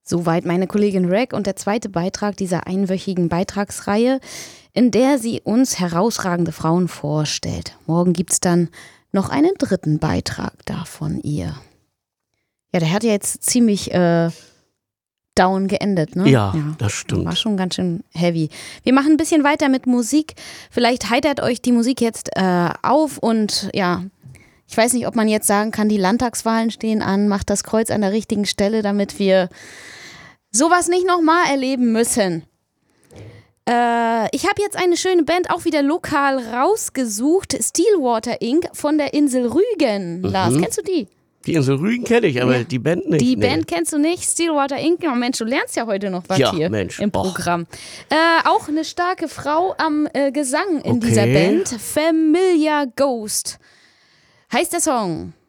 Soweit meine Kollegin Reg und der zweite Beitrag dieser einwöchigen Beitragsreihe, in der sie uns herausragende Frauen vorstellt. Morgen gibt's dann noch einen dritten Beitrag da von ihr. Ja, der hat ja jetzt ziemlich down geendet, ne? Ja, das stimmt. War schon ganz schön heavy. Wir machen ein bisschen weiter mit Musik. Vielleicht heitert euch die Musik jetzt auf und ja, ich weiß nicht, ob man jetzt sagen kann, die Landtagswahlen stehen an, macht das Kreuz an der richtigen Stelle, damit wir sowas nicht nochmal erleben müssen. Ich habe jetzt eine schöne Band auch wieder lokal rausgesucht. Stillwater Inc. von der Insel Rügen. Lars, kennst du die? Die Insel Rügen kenne ich, aber die Band nicht. Die Band kennst du nicht, Stillwater Inc. Oh Mensch, du lernst ja heute noch was hier im Programm. Auch eine starke Frau am Gesang in dieser Band. Familiar Ghost heißt der Song.